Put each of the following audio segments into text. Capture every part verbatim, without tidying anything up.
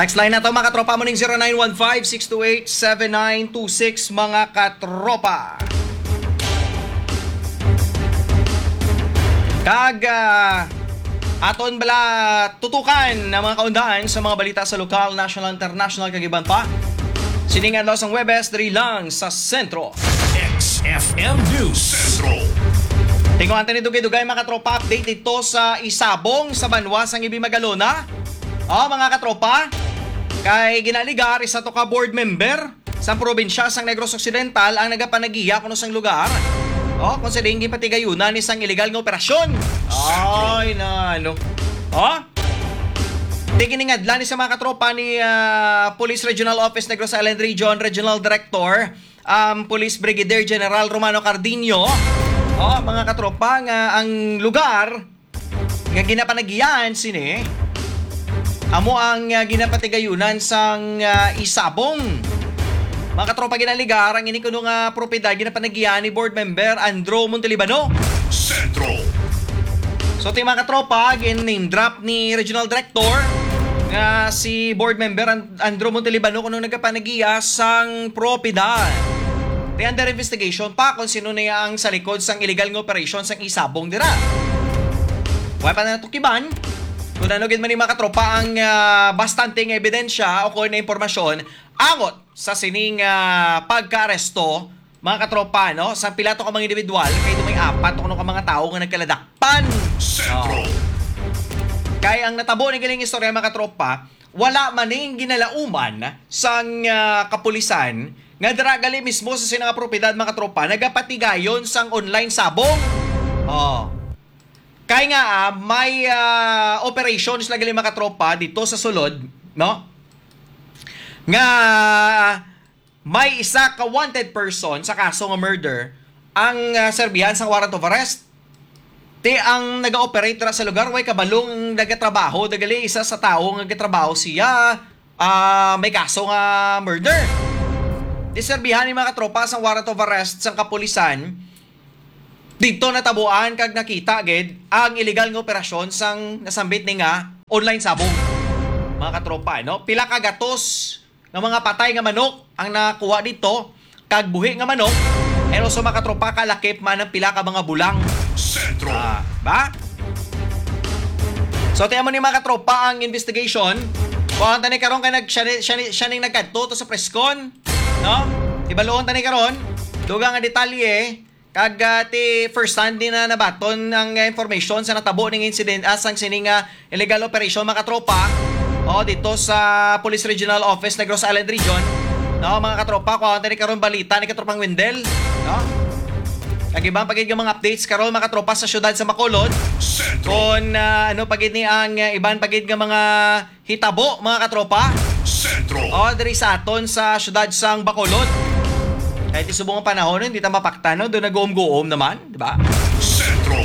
Text line na to mga katropa mo ning zero nine one five, six two eight, seven nine two six mga katropa. Kag uh, aton bala tutukan ng mga kaundaan sa mga balita sa lokal, national, international kag iban pa. Siningan daw sang Webes diri lang sa Sentro. X F M News Sentro. Tingo antan ni dugay-dugay mga katropa, update dito sa Isabong sa Banwa sang Ibi Magalona. Oh mga katropa, kay ginaligar isa to ka board member sa probinsya sang Negros Occidental ang nagapanagiya kuno sang lugar. Oh, kung sa dingi pati gayuna ni sang illegal nga operasyon. Ay na ano. Oh? Tiginingadlan ni sa mga katropa ni uh, Police Regional Office Negros Island Region Regional Director um, Police Brigadier General Romano Cardinio. Oh, mga katropa nga ang lugar nga ginapanagiyan sini amo ang uh, ginapatigayunan sang uh, Isabong. Mga katropa ginaligar ang ini kuno nga propiedad ginapanagiyan ni board member Andrew Montelibano. Sentro. So ti mga katropa gin name drop ni Regional Director nga si board member Andrew Montelibano kuno nagapanagiya sang propiedad. Ti under investigation pa kung sino na ang sa likod sang illegal nga operation sang Isabong dira. Wala pa na tukiban. Kung nanugin man ni mga katropa ang uh, bastanteng ebidensya o kung na impormasyon angot sa sining uh, pagka-aresto mga katropa no sa pilato ka mga individual kay dumay apat o kuno ka mga tao nga nagkaladakpan. Sentro. Oh. Kaya ang natabo ni galing istorya mga katropa, wala maning ginalauman sang uh, kapulisan nga dira gali mismo sa sinang propiedad mga katropa nagapatigayon sang online sabong. Oh. Kaya nga ah, may uh, operations na gali mga katropa dito sa sulod, no? Nga may isa ka wanted person sa kaso nga murder ang uh, serbihan sa warrant of arrest. Ti ang naga-operate ra sa lugar way kabalong nagatrabaho dagali isa sa tawo nga nagatrabaho siya uh, may kaso nga murder. Ti serbihan ni mga katropa sa warrant of arrest sang kapulisan dito natabuan kag nakita gid ang illegal nga operasyon sang nasambit ni nga online sabong. Mga katropa no, pila ka gatos nga mga patay nga manok ang nakuha dito kag buhi nga manok pero sa mga katropa kalakip man ang pila ka mga bulang. Sentro. Ah, ba? So tiyan mo ni mga katropa ang investigation. Kung tani karon kay nag siya, siya, siya ning nagkadto to sa preskon, no? Ibaloon tani karon dugang nga detalye kag uh, ti first hand din na nabaton ang uh, information sa natabo ning incident asang sining uh, illegal operation mga katropa. O dito sa Police Regional Office Negros Island Region. No, mga katropa, kung tani karon balita ni katropang Wendel, no? Kag ibang pagid nga mga updates karon mga katropa sa syudad sa Bacolod. Kung uh, ano pagid ni ang uh, ibang pagid nga mga hitabo mga katropa. Sentro. O diri sa aton sa syudad sang Bacolod. Kahit isubong ang panahon, hindi ta mapakta, no? Doon nag-uom-guom naman, di ba? Sentro.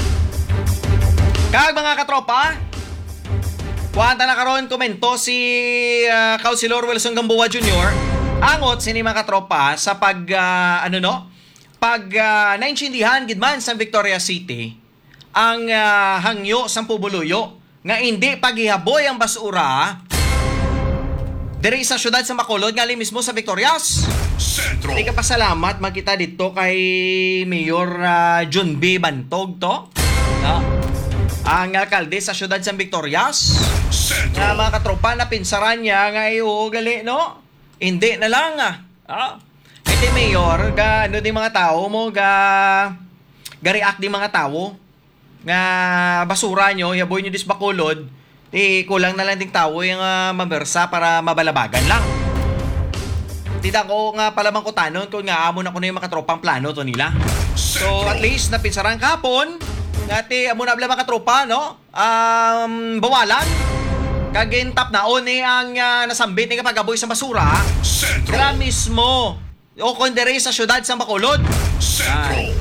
Kag mga katropa, kuwanta na karon komento si uh, Councilor Wilson Gamboa Junior Angot sini mga katropa sa pag, uh, ano no? Pag uh, naintindihan gidman sa Victoria City ang uh, hangyo sa Pubuluyo nga hindi paghihaboy ang basura diri sa syudad sa Bacolod ngali mismo sa Victorias. Sentro. Di ka pasalamat magkita dito kay Mayor uh, John B. Bantog to. No? Ang alkalde sa syudad sa Victorias. Sentro. Na mga katropa na pinsaran niya nga iyo gali no. Hindi na lang ah. Ah. Iti Mayor ga ano di mga tao mo ga ga react di mga tao nga basura nyo yaboy nyo dis Bacolod. Di kulang na lang ding tao yung uh, mabersa para mabalabagan lang. Tita ko nga palamang ko tanon kung nga amo na ko na yung makatropang plano to nila. So at least napinsaran kahapon ngati amo na bala makatropa no. Um, bawalan kagin tap naon ni ang uh, nasambit ni kapagaboy sa basura. Sentro. Dala mismo o kondere sa syudad sa Bacolod. Sentro.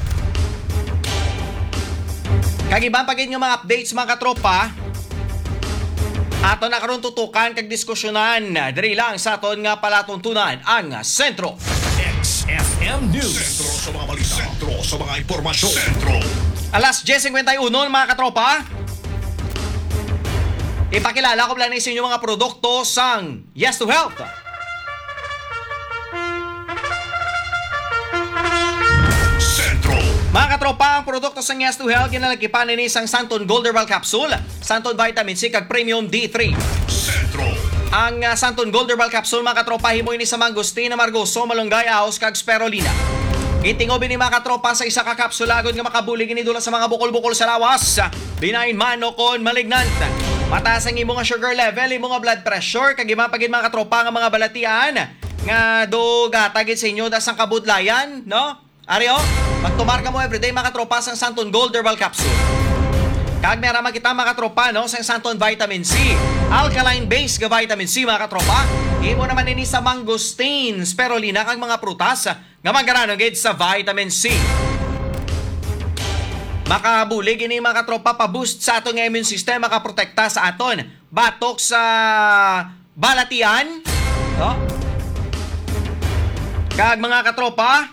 Kagibang pagin nga mga updates mga katropa. Ato na karon tutukan kag diskusyonan diri lang sa aton nga palatuntunan ang Sentro. X F M News. Sentro sa mga balita. Sentro sa mga impormasyon. Sentro. Alas ten fifty-one mga katropa. Ipakilala ko lang sa inyo mga produkto sang Yes to Health. Sentro. Mga katropa, ang produkto sang Yes to Health ginalakipan ni isang Santon Gold Herbal Capsule, Santon Vitamin C kag Premium D three. Sentro. Ang uh, Santon Gold Herbal Capsule mga katropa himo ini sa mangosteen, amargoso, malunggay, ahos kag spirulina. Itingobi ni mga katropa sa isa ka kapsula agad nga makabulig ini dula sa mga bukol-bukol sa lawas. Binain man o kon malignant. Mataas ang imo nga sugar level, imo nga blood pressure kag imapagid mga katropa nga mga balatian nga do gatagid sa inyo dasang kabudlayan, no? Ari o, magtumar ka mo everyday mga katropa sang Santon Gold Herbal Capsule. Kag meron makita mga katropa no, sang Santon Vitamin C. Alkaline base nga vitamin C mga katropa. Imo naman ini sa mangosteen, spirulina kag mga prutas nga magaranong gid sa vitamin C. Makabulig ini mga katropa pa-boost sa atong immune system, makaprotekta sa aton batok sa balatian, no? Kag mga katropa,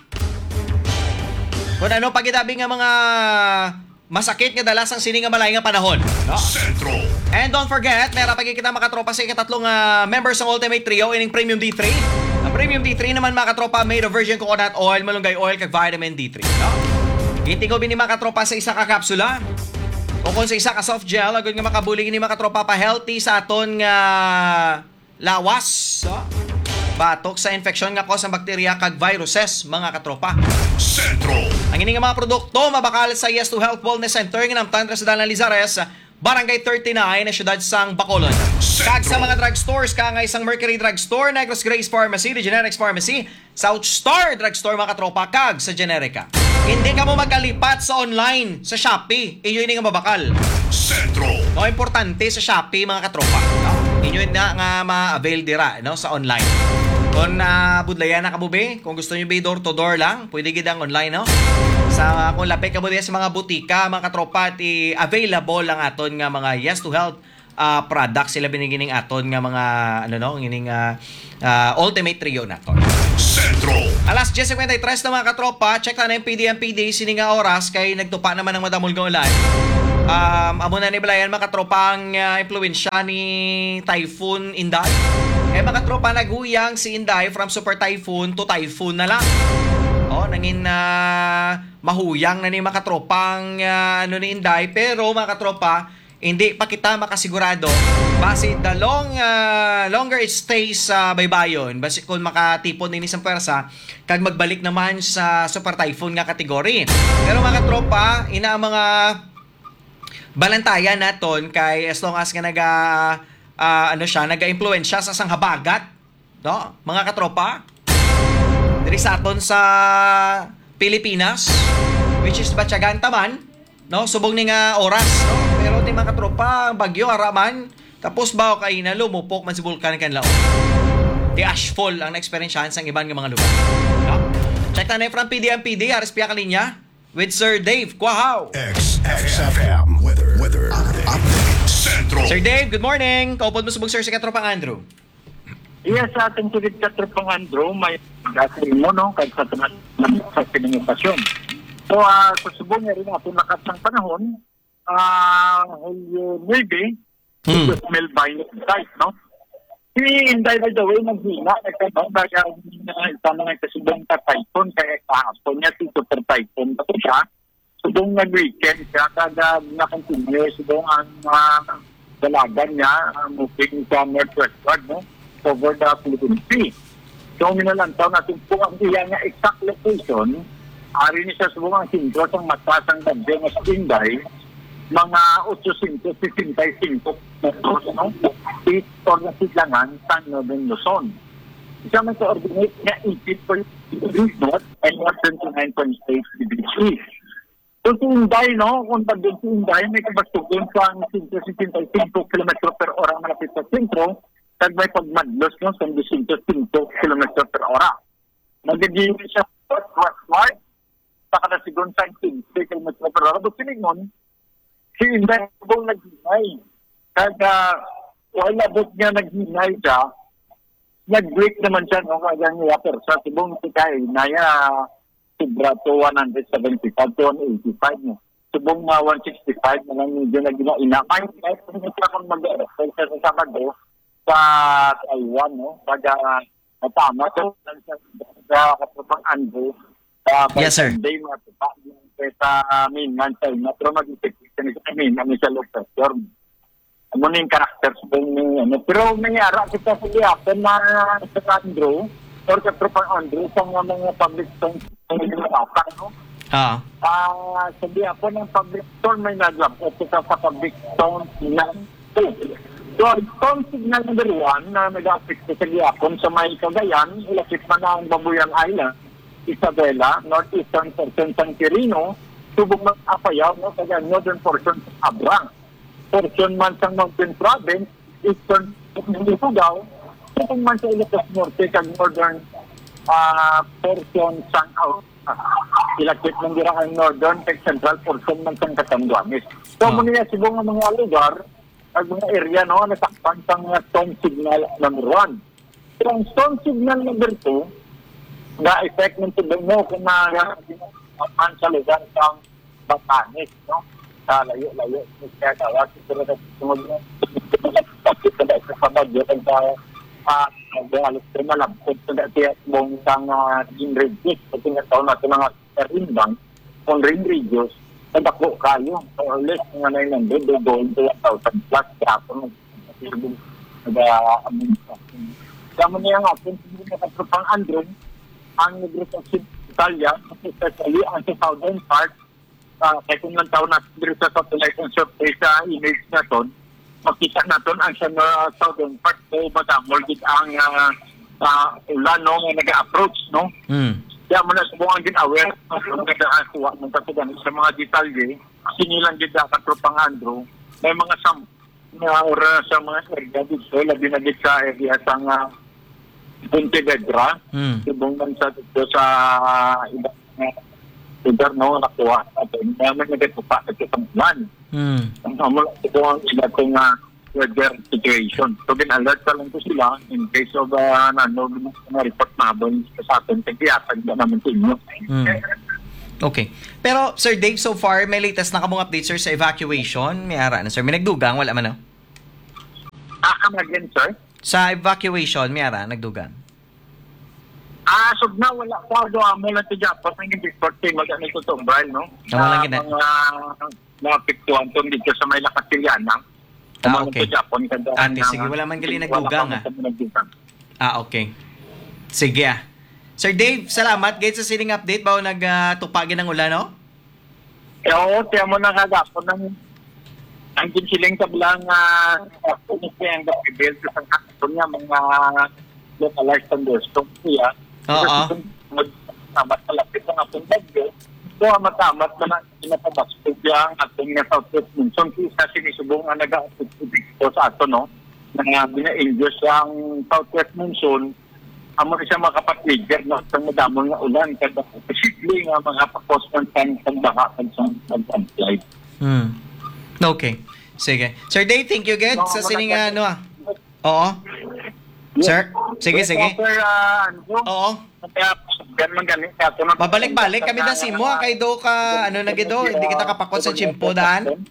kung ano pagidabi nga mga masakit nga dalas ang sini nga malay nga panahon, no? Sentro. And don't forget, meron pa kita makatropa sa ikatatlong uh, members ng Ultimate Trio ining Premium D three. Ang Premium D three naman mga katropa made of virgin coconut oil, malunggay oil kag vitamin D three, no? Itingo bini mga katropa sa isa ka kapsula o kung sa isa ka soft gel agad nga makabulig ni mga katropa pa healthy sa aton nga lawas, no? Batok sa infeksyon nga cause ng bakterya kag viruses mga katropa. Sentro. Ang ini nga mga produkto mabakal sa Yes to Health Wellness Center nga namtan sa Dalan Lizares, Barangay thirty-nine na siyudad sang Bacolod. Kag sa mga drugstores ka nga isang Mercury Drugstore, Negros Grace Pharmacy, The Generics Pharmacy, South Star Drugstore mga katropa kag sa Generica. Hindi ka mo magkalipat sa online sa Shopee, inyo ini nga mabakal. Sentro. No, importante sa Shopee mga katropa. No? Inyo na nga ma-avail dira no sa online. Kung uh, budlayan na kabubi, kung gusto niyo ba door to door lang, pwede gid ang online, no? Sa kung lapit ka mo sa mga butika, mga katropa, ti available lang aton nga mga Yes to Health uh, products sila binigining aton nga mga ano no, ngining uh, uh, Ultimate Trio naton. Sentro. Alas ten fifty-three na mga katropa, check na ng P D M P D sini nga oras kay nagtupa naman ng madamol nga ulan. Um, amo na ni Balayan mga katropa ang uh, impluwensya ni Typhoon Inday. Eh mga tropa naghuyang si Inday from Super Typhoon to Typhoon na lang. Oh, nangin na uh, mahuyang na ni mga tropang uh, ano ni Inday, pero mga tropa hindi pa kita makasigurado base the long uh, longer it stays sa uh, baybayon base kung makatipon ni isang pwersa kag magbalik naman sa Super Typhoon nga kategory. Pero mga tropa, ina ang mga balantayan naton kay as long as nga naga Uh, ano siya, naga-impluwensya sa sanghabagat, no? Mga katropa, diri sa aton sa Pilipinas, which is Batyagan taman, no? Subong ni nga oras, no? Pero di mga katropa, bagyo araman, tapos bawo kay na lumupok man si vulkan kan laon. Di ashfall ang na-experiensyahan sa ibang mga lugar, no? Check na na from P D M P D, Aris Pia Kalinya, with Sir Dave Quahaw. X F M Weather. Weather Update. Sentro. Sir Dave, good morning. Kaupod mo subog sir si Katropang Andrew. Yes, sa ating tulit Katropang Andrew, may gasolin mo, no? Kahit sa tumat sa pinangyopasyon. So, uh, susubong niya rin ating lakas ng panahon, ah, uh, Hulyo nine, Hmm. Mil by site, no? Si Inday, by the way, naghina, nagtanong, kaya ito na nagkasubong ka typhoon, kaya kahapon niya si Super Typhoon. Ito siya, subong nag-weekend siya, kada na-continue, subong ang uh, dalagan niya, uh, moving sa northwestward, no? Over the Philippine Sea. So, minalantaw natin po ang iya nga exact location, ari ni siya subong ang sintro sa matasang bagyo nga sa Inday, mga eight sixty-five metros, no? East or na Sidlangan, San Northern Luzon. Siya may coordinate niya eighty degrees north and one twenty-nine point eight degrees east. So si Inday, no, kung pag din si Inday, may kabastugon sa one hundred sixty-five kilometers per oras malapit sa sentro, tag may pagmadlos, no, sa one hundred five kilometers per oras. Nagagilin siya westward, sa kadasigon sa one hundred fifty kilometers per oras. But siningon, si Inday kung naghinay, kag uh, wala bot niya naghinay siya, nag-break naman siya, no, kaya niya, pero sa sibong si Kay, naya, sobra to one seventy-five to one eighty-five, no. subong nga one sixty-five na lang medyo na ginaina. Kahit kahit kung hindi akong mag-aerosol sa Sabado sa Taiwan, no? Pag uh, natama to sa kapatang Andrew. Uh, Yes, sir. Day, mga tupa, sa mainland China, pero mag-isip sa mainland sa local term. Ano na yung characters doon ni ano. Pero nangyara kita sa Liapan na sa Andrew or sa Tropang Andrew sa mga mga public stones na nilalakan, no? Ah. Ah, sa Liapan ng public stone may naglapot kita sa public stone ng two. So, stone signal number one na nag-affect sa Liapan sa may Cagayan, ilapit man ang Babuyan Island, Isabela, northeastern portion San Quirino, subong ng Apayao, no? Kaya northern portion sa Abrang. Portion man sa Mountain Province, eastern ng Ifugao, subong man sa Ilocos Norte, kag northern uh, portion sa uh, ilakit ng dirang northern, kag central portion man sa Catanduanes. So, Oh. muna subong ng mga lugar, ang mga area, no, nasakpan sa mga storm signal number one. So, ang storm signal number two, na-effect ng tubig mo kung na-man sa lugar sa Batanes, no? Sa layo-layo. Kaya tawa, siguro na tumag mo. Tapos na dahil sa bagyo, at sa alas ko malabot sa dati at buong sang ring radius. Kasi nga taon natin mga rinbang, kung ring radius, nadako kayo. So, or less, mga nine hundred, they're going to one thousand plus. Kaya ako nag-aamon sa akin. Kaya mo niya nga, kung hindi na kapropang Andrew, ang Negros of Italia, especially ang sa southern part, uh, kaya kung lang taon natin dito sa satellite and surface sa image na ton, makita natin ang sa uh, southern part ko, matamol din ang uh, uh, ulan no, nga nag-approach, no? Mm. Kaya mo na subukan din aware, ang nag-akuha ng kasigan sa mga detalye, sinilang din dapat tropang Andrew, may mga sam na ora sa mga area dito, labi na dito sa area sa uh, Pontevedra, Mm. ibang bansa dito sa ibang lugar, no, nakuha natin. Kaya may nagatupa sa itong man. Mm. Ang hamol, ito ang iba kong uh, weather situation. So, bin-alert ka lang po sila in case of uh, ano, na report na habang sa atin, kagiyatag na naman sa inyo. Mm. Okay. Pero, Sir Dave, so far, may latest na kamong update, sir, sa evacuation? May ara na, sir. May nagdugang? Wala man, no? Ah, come again, sir? Sa evacuation, may ara, nagdugang? Ah, so na wala pa do amo lang ti Japan ng report kay mag-ano ito to Brian, no? Tama lang gina. Mga mga piktuan to dito sa may Lakatiliana. Ah, okay. Japan kada. Ate, sige, wala man gali nagdugang, ah. Ah, okay. Sige, ah. Sir Dave, salamat. Guys, sa siling update, ba nagtupagin ng ulan, no? Eh, oo, tiyan mo na kagapon ng ang ginsiling tablang uh, punis niya ang gapibil sa kakapon niya mga localized thunderstorms niya. Oo. Tamat malapit ang atong bagyo. So, matamat na na inatabastos niya ang ating na southwest monsoon. Kisa sinisubong ang nag-a-affect dito sa ato, no? Na bina-induce ang southwest monsoon. Amo siya makapag-trigger, no? Sa madamon nga ulan. Kada posible nga mga pakosman sa baka sa pag-apply. Hmm. Okay. Sige. Sir Dave, thank you, Ged, sa siling, ano, ah. Oo. Sir? Sige, sige. Sir, uh, Andrew, Oo. kaya ganun ganun. Kaya ito na- Babalik-balik kami na si mo, ah, kay do ka, ano na gido, hindi kita kapakot sa chimpo daan.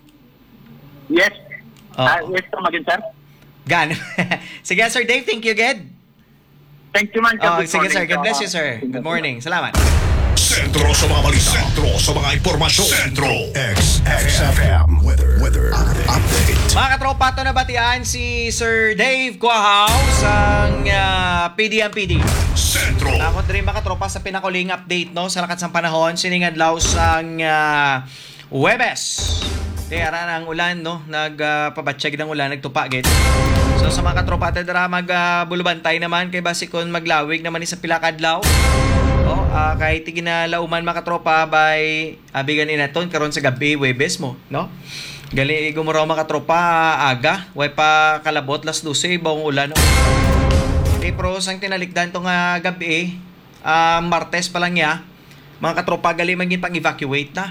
Yes. Oo. Ah, yes, kamagin, sir. Gan. Sige, Sir Dave, thank you, Ged. Thank you, man. Oh, Good sige, morning. sir. God bless you, sir. Good morning. Salamat. Sentro sa mga balita. Sentro sa mga impormasyon. Sentro X F M. Weather. Weather update. Mga katropa, ito na batian si Sir Dave Quahaw sa uh, P D M P D. Sentro. Ako din mga katropa sa pinakuling update, no, sa lakat ng panahon, siningadlaw sang uh, Webes. Tiyara ng ulan, no, nagpabatsyag uh, ng ulan, nagtupagit. So sa mga katropa, tadara magbulubantay uh, naman kay basikon maglawig naman ni sa pilakadlaw. Oh, uh, kahit ginalauman mga katropa by abigan inaton karon sa gabi Webes mo, no? Gali gumuraw mga katropa aga, way pa kalabot las dose bawong ulan, no? Okay, pero sang tinalikdan tong uh, gabi, uh, Martes pa lang ya, mga katropa gali man gin pang evacuate na.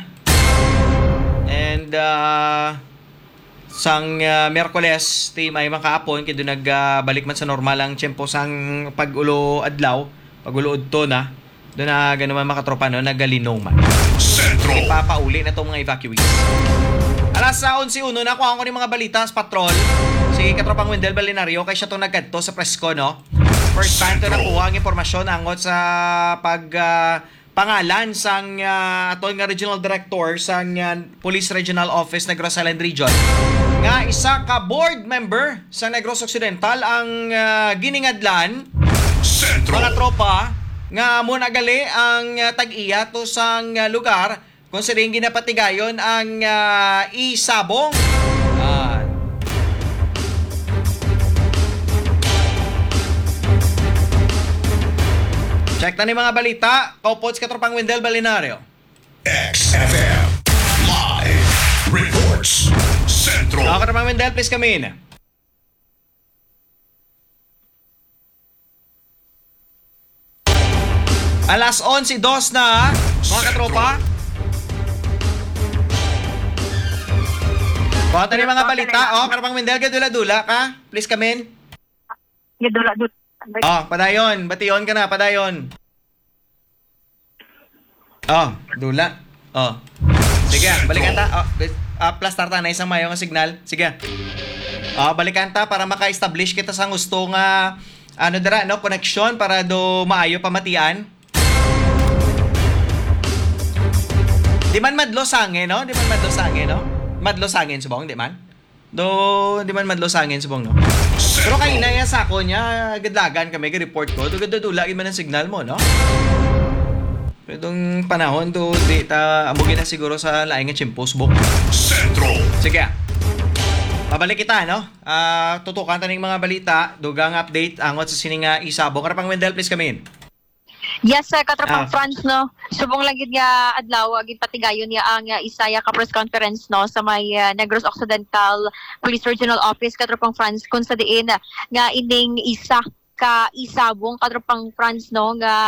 And uh, sang uh, Miyerkules ti may makaapon kay do nagbalik man sa normal ang tiyempo sang pag-ulo adlaw, pag-ulo udto na. Doon na gano'n mga katropa, no? Nagalinong man. Sentro Sentro. ipapauli na itong mga evacuees. Alas sa onse uno na kuha ko ni mga balita sa patrol. Si Katropang Wendell Balinario kay siya itong nagkadto sa presko, no? First time to Sentro. nakuha ang impormasyon angot sa pag ah, pangalan sang uh, ato nga regional director sang uh, Police Regional Office Negros Island Region nga isa ka board member sa Negros Occidental ang uh, giningadlan Sentro. mga tropa nga mo nagali ang uh, tag-iya to sang uh, lugar kung siring ginapatigayon ang uh, isabong. Ah, check na ni mga balita. Kaupots Katropang Wendell Balinario. X F M. Live reports. Sentro. Mga Katropang Wendell, please come in. Alas onse dos na, mga katropa. Kuha ni mga balita. Oh, Katropang Wendell, gadula-dula ka. Please come in. Gidula dut. Oh, padayon. Bation ka na, padayon. Oh, dula. Oh. Sige, balikan ta. Oh, uh, plus tarta na isang mayo nga signal. Sige. Oh, balikan ta para maka-establish kita sa gusto nga ano dira, no, connection para do maayo pamatian. Di man madlo sangin, no? Di man madlo sangin, no? Madlo sangin subong, di man? Do, di man madlo sangin subong, no? Pero kayo na yan sa ako niya, gadlagan kami, report ko, do gadadulagin man ang signal mo, no? Pero itong panahon, do, di ta, amugin na siguro sa laing nga chimpos book. Sentro. Sige. Pabalik kita, no? Ah, tutukan ta ning mga balita, dugang update, angot sa sining nga isabong. Karapang Wendell, please come in. Yes, sir, Katropang Ah. France, no. Subong lang gid nga adlaw gid patigayon niya ang uh, Isaya ka press conference, no, sa may uh, Negros Occidental Police Regional Office, Katropang France, kung sa diin uh, nga ining isa ka isabong Katropang France, no, nga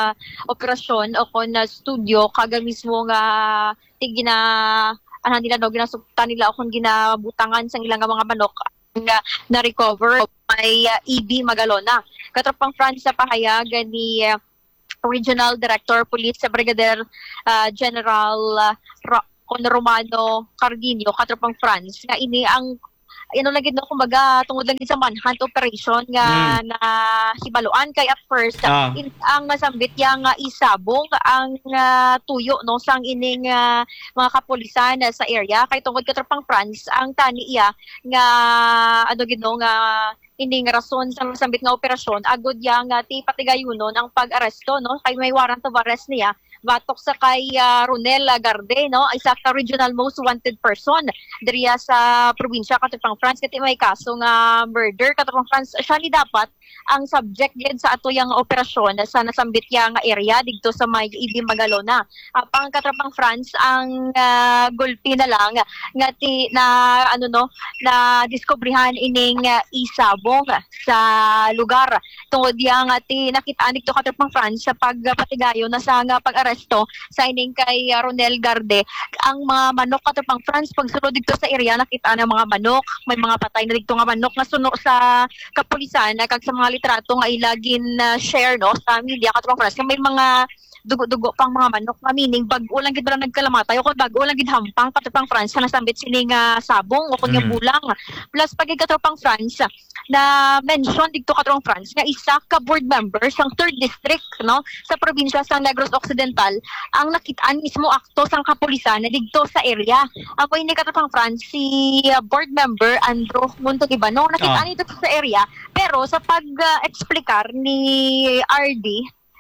operasyon o kon na studio kaga mismo nga tigina ano nila, no, ginasuktan nila o kon ginabutangan sa ilang nga mga manok nga na-recover by uh, E B Magalona. Katropang France sa pahayag ni uh, Regional Director Police sa Brigadier uh, General uh, Ro- Con Romano Cardinio, Katropang France, nga ini ang ano lang gid no, kumbaga tungod lang gid sa manhunt operation nga na hibaluan kay at first Ah. in, ang nasambit ya nga isabong ang uh, tuyo no sang ining uh, mga kapulisan uh, sa area kay tungod Katropang France ang tani iya nga ano gid no nga ining rason sa nasambit nga operasyon agud ya nga ti patigayunon ang pag-aresto no kay may warrant of arrest niya batok sa kay uh, Ronel Garde, no, isa ka regional most wanted person diriya sa probinsya Katropang France kati may kaso nga murder Katropang France. Siya ni dapat ang subject gid sa ato yang operasyon sa nasambit ya nga area didto sa may Ibi Magalona. Apang Katropang France ang uh, gulpi na lang nga ti na ano no na diskubrihan ining uh, isabong sa lugar tungod yang uh, ti nakita didto Katropang France sa pagpatigayon na sa nga pag-aresto sa ining kay uh, Ronel Garde. Ang mga manok Katropang France pagsunod dito sa area nakita na mga manok, may mga patay na dito nga manok nga suno sa kapulisan kag sa mga litrato nga ilagin uh, share no sa media Katropang France nga may mga dugo-dugo pang mga manok nga meaning bag-o lang gid ba nagkalamatay o kun bag-o lang gid hampang Katropang France na nasambit sining uh, sabong o kun nga Mm. bulang plus pag Katropang France na mention dito Katropang France nga isa ka board member sang third district no sa probinsya sa Negros Occidental ang nakitaan mismo akto sang kapulisan na didto sa area. Ako ini Katropang France si uh, board member Andrew Montogibano Ah. nakita nito sa area pero sa pag-explikar ni R D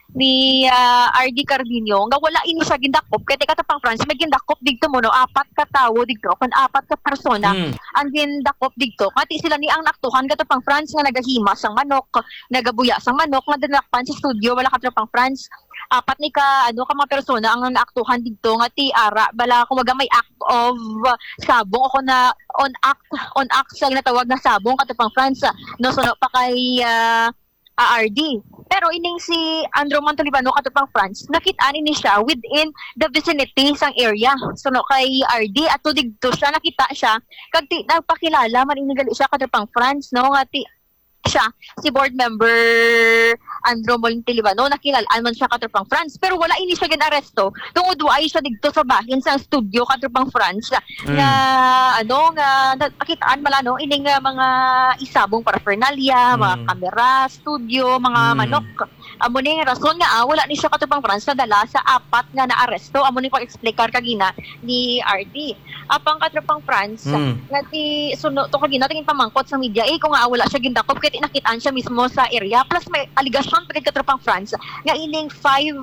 ni uh, R D Cardinio nga wala ini siya gindakop kay Katropang France may gindakop didto mo no apat ka tawo didto kun apat ka persona Mm. ang gindakop didto kati sila ni ang naktuhan Katropang France nga nagahima sang manok nagabuya sang manok nga dinakpan sa studio wala Katropang France apat ni ka ano ka mga persona ang naaktuhan didto nga ti ara bala kumaga may act of uh, sabong ako na on act on act sa natawag na sabong Katropang France no suno pa kay uh, A R D. Pero ining si Andrew Montolibano Katropang France, nakita ni siya within the vicinity sang area. So no kay R D ato didto siya nakita siya kag ti nagpakilala man inigali siya Katropang France no nga ti siya si board member Andro Molintilibano, nakilalaan man siya katropang France, pero wala ini siya ginaresto tungod ay siya dito sa bahin sa studio katropang France nga ano nga nakitaan mala no ining uh, mga isabong paraphernalia, Mm. mga kamera, studio, mga Mm. manok. Amo ni rason nga ah, wala ni siya katropang France nadala sa apat nga naaresto. Amo ni pag-explicar kagina ni R D. Apang katropang France Mm. nga ti suno to kagina tingin pamangkot sa media eh kung nga wala siya gindakop kay nakitaan siya mismo sa area plus may allegation pagkat katropang France nga ining five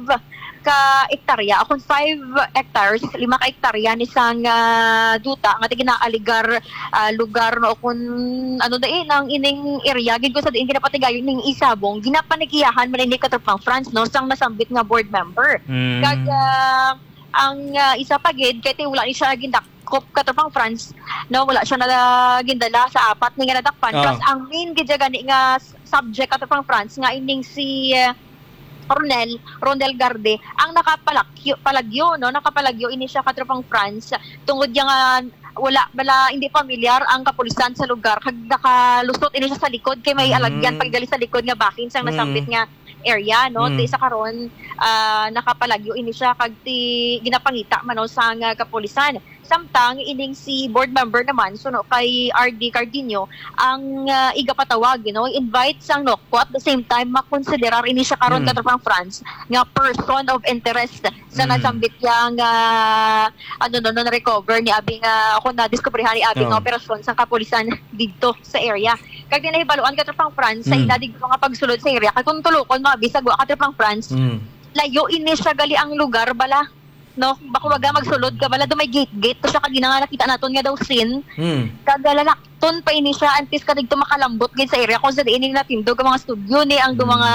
ka hektarya akong five hectares lima ka hektarya ni sang uh, duta nga ti ginaaligar uh, lugar no kun ano dai nang ining area gid ko sa diin kinapatigayon ning isabong ginapanigiyahan man ni katropang France no sang nasambit nga board member Mm. kag uh, ang uh, isa pa gid kay ti wala ni siya gindakop katropang France no wala siya na gindala sa apat ni nga nadakpan Ah. plus ang main gid siya gani nga subject katropang France nga ining si uh, Ronel, Ronel Garde, ang nakapalagyo, palagyo, no? Nakapalagyo ini siya katropang France tungod niya nga wala bala hindi pamilyar ang kapulisan sa lugar kag nakalusot ini siya sa likod kay may Mm. alagyan pagdali sa likod nga bakin sang nasambit Mm. nga area no Mm. di sa karon ah, nakapalagyo ini siya kag ti ginapangita man no, sa nga kapulisan samtang ining si board member naman suno kay R D Cardinio ang uh, igapatawag you know invite sang nokpo at the same time makonsiderar ini siya karon Mm. katropang France nga person of interest sa Mm. nasambit yang uh, ano no, no na-recover ni abing uh, ako na diskubrihan ni abing Oh. nga operasyon sa kapulisan dito sa area kag dinahibaluan katropang France sa Mm. ila dito nga pagsulod sa area kag kung tulokon mga bisag wa katropang France Mm. layo ini siya gali ang lugar bala no bako waga magsulod ka bala do may gate gate to siya kagina nga nakita naton nga daw sin Mm. kagalalakton pa ini siya antes ka dito makalambot gid sa area kung sa diin nila tindog ang mga studio ni ang do mga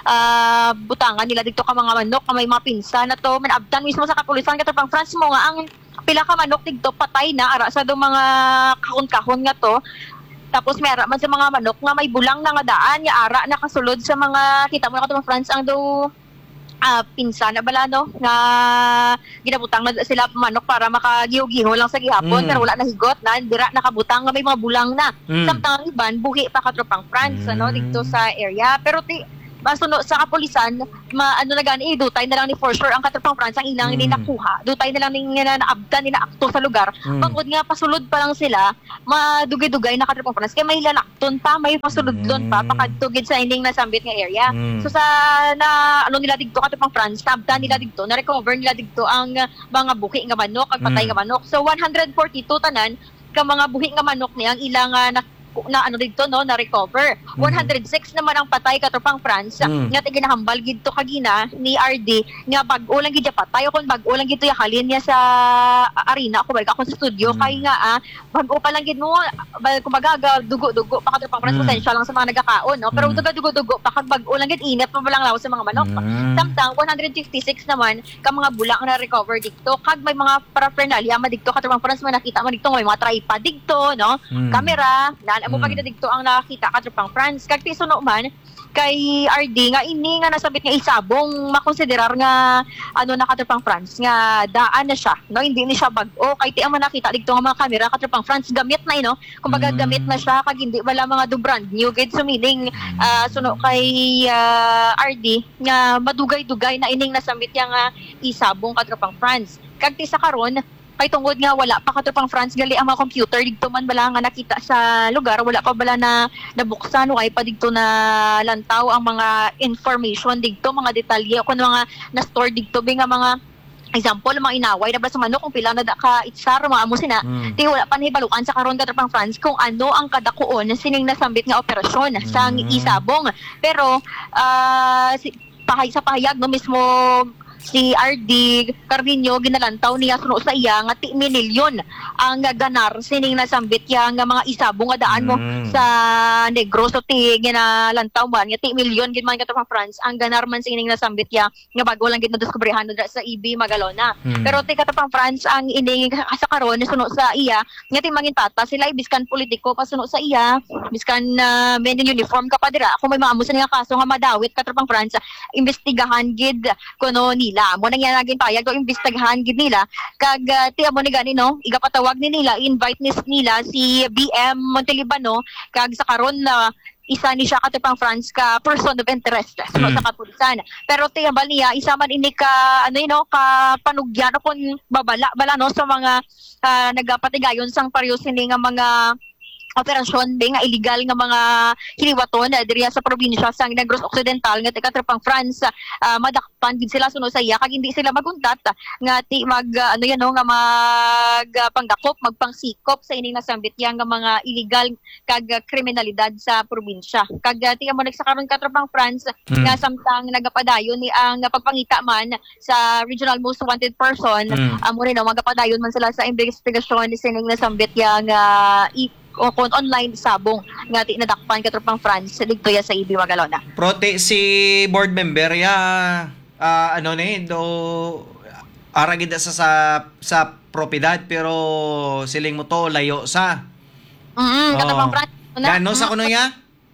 ah, butangan nila dito ka mga manok ka may mga pinsan na to manabtan mismo sa kapulisan katapang France mo nga ang pila ka manok dito patay na ara sa do mga kahon-kahon nga to tapos may ara man sa mga manok nga may bulang na nga daan nga ara nakasulod sa mga kita mo na katapang France ang do ah pinsan na bala no nga ginabutang na sila manok para makagiho-giho lang sa gihapon Mm. pero wala na higot na dira nakabutang nga may mga bulang na Mm. samtang ang iban buhi pa katropang France ano Mm. dito sa area pero ti basuno sa kapulisan ma ano na gani eh, dutay na lang ni for sure ang katropang France ang ilang Mm. ni nakuha dutay na lang ni nga naabdan ni naakto sa lugar Mm. pagod nga pasulod pa lang sila madugay-dugay na katropang France kay may lalakton pa may pasulodlon pa Mm. pakadtugid sa ining nasambit nga area Mm. so sa na ano nila dito katropang France naabdan nila dito na recover nila dito ang uh, mga buhi nga manok ang patay Mm. nga manok so one hundred forty-two tanan ka mga buhi nga manok ni ang ilang uh, na, na ano dito no na recover Mhm. one hundred six naman ang patay katropang France Mm. nga ginahambal gid to kagina ni R D nga bag-o lang gid siya patay o kun bag-o lang gid to ya halin niya sa arena ako balik ako sa studio Mm. kay nga ah bag-o pa lang gid mo ba- kumbaga ga- dugo-dugo pa katropang France Mm. potential lang sa mga nagakaon no pero Mm. dugo dugo-dugo pa kag bag-o lang gid init pa lang law sa mga manok Mm. samtang one hundred fifty-six naman ka mga bulak na recover dito kag may mga paraphernalia ma dito katropang France man nakita man dito may mga tripod dito no Mm. kamera naan mo Mm. pa kita dito ang nakita katropang France kag piso no man kay R D nga ini nga nasabit nga isabong makonsiderar nga ano na katropang France nga daan na siya no hindi ni siya bag-o kay ti ang man nakita dito nga mga kamera katropang France gamit na ino kumbaga Mm. gamit na siya kag hindi wala mga do brand new gid so meaning ah, suno kay ah, R D nga madugay-dugay na ining nasambit yang nga isabong katropang France kag ti sa karon kay tungod nga wala pa katropang France gali ang mga computer dito man bala nga nakita sa lugar wala pa bala na nabuksan o kay pa dito na lantaw ang mga information dito mga detalye kung mga na-store dito bi nga mga example mga inaway na ba sa manok kung pila na da ka itsar mga amo sina Mm. di wala pa nahibaluan sa karon katropang France kung ano ang kadakuon sining nasambit nga operasyon sang Mm. isabong pero ah, si, pahay sa pahayag no mismo si R D Cardinio ginalantaw niya suno sa iya nga ti milyon ang ganar sining nasambit ya nga mga isabong nga daan mo Mm. sa Negros so ti ginalantaw man nga ti milyon gid man katong France ang ganar man sining nasambit ya nga bago lang gid nadiskubrihan dra sa E B Magalona Mm. pero ti katong France ang ini sa karon suno sa iya nga ti mangin tata sila ibiskan politiko pa suno sa iya biskan uh, men in uniform ka pa dira kung may mga amo sa nga kaso nga madawit katong France imbestigahan gid kuno nila mo nang yan naging payag do imbestigahan gid nila kag uh, ti amo ni gani no igapatawag ni nila invite ni nila si B M Montelibano kag sa karon na isa ni siya katipang France ka person of interest no, Mm. sa kapulisan. Pero tiyabal niya isa man ini ka ano yun, no, ka panugyan o kung babala bala no sa mga ah, nagapatigayon sang pareho sini nga mga operasyon be nga illegal nga mga hiliwaton uh, diriya sa probinsya sa Negros Occidental nga tika trapang France uh, madakpan gid sila suno sa iya kag hindi sila maguntat uh, nga ti mag uh, ano yan no nga mag uh, panggakop magpangsikop sa ining nasambit yang nga mga illegal kag uh, kriminalidad sa probinsya kag uh, ti mo nagsakaron ka trapang France Mm. nga samtang nagapadayon ni ang uh, pagpangita man sa regional most wanted person Mm. amo rin no magapadayon man sila sa investigasyon ni sining nasambit yang uh, i- o kung online sabong nga ti nadakpan katropang France dito ya sa Ibi Magalona. Prote si board member ya ah, ano ni do aragid sa sa sa propiedad pero siling mo to layo sa. Mm, katropang Oh. France. Gano sa kuno ya?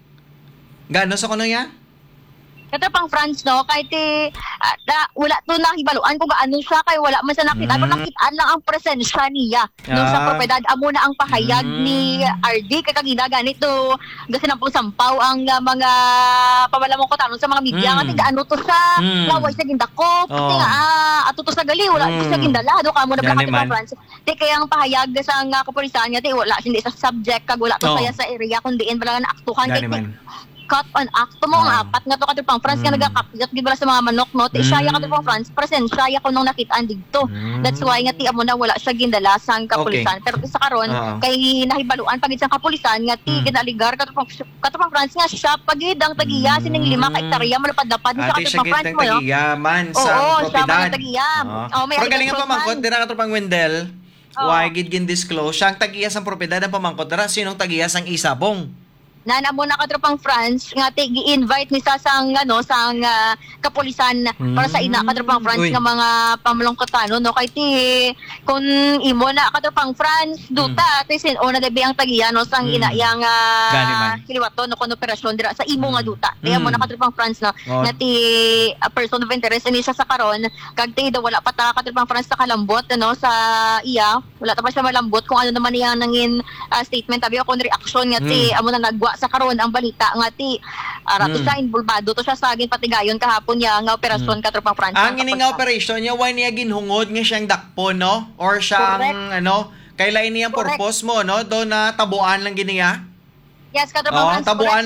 Gano sa kuno ya? Katropang France no kay ti ah, da, wala to nahibaluan kung gaano siya kay wala man sa nakita Mm. pero nakitaan lang ang presensya niya no Ah. sa propiedad amo na ang pahayag Mm. ni R D kay kagina ganito kasi na po sampaw ang uh, mga pamalamong ko tanong sa mga media Mm. nga ti gaano to sa Mm. laway sa gindakop Oh. ti nga ah, ato to sa gali wala Mm. mm. sa gindala do kamo na Gani blakat man. sa France ti kaya ang pahayag sa nga kapulisan nga ti wala hindi sa subject kag wala to Oh. saya sa area kundi in bala na aktuhan Gani kay man. cut on act to mo Ah. ang apat nga to katupang France Mm. nga nagakapyat gid bala sa mga manok no ti siya Mm. katupang France presensya ya ko nung nakitaan digto Mm. that's why nga ti amo na wala siya gindala sang kapulisan pero ti sa karon Oo. kay nahibaluan pagid sang kapulisan nga ti Mm. ginaligar katupang katupang France nga siya pagid ang tagiya Mm. sining lima ka hektarya malapad-lapad ni sa Ate siya katupang France kitang mo no tagiyaman sa Oo, siya propiedad. man ang tagiya. Oo, may Pero galing nga identified pamangkot, man. dira ka tropang Wendell. Oo. Why gid gin disclose siya ang tagiyas ang propiedad ng pamangkot dira sinong tagiyas ang isabong. Nana mo na katropang France nga ti gi-invite ni sa sang ano sang ah, kapulisan para sa ina katropang France Uy. nga mga pamulongkotano no kay ti kun imo na katropang France duta ti sin ona debi ang tagiya no sang Mm. ina yang Gani man. uh, kiliwato no kon operasyon dira sa imo nga Mm. duta kaya mo Mm. na katropang France no Oh. nga ti a person of interest ni siya sa karon kag ti daw wala pa ta katropang France sa kalambot no sa iya wala ta pa siya malambot kung ano naman iya nangin ah, statement tabi kon reaction nga ti Mm. amo na nagwa sa karon ang balita nga ti ara to Mm. siya involvado to siya sa agin patigayon kahapon niya nga operasyon katropang France Ang ining nga operation niya why niya ginhungod nga siyang dakpo no or siyang Correct. ano kailan niya Correct. purpose mo no do na tabuan lang giniya. yes katropang Oh, France correct. tabuan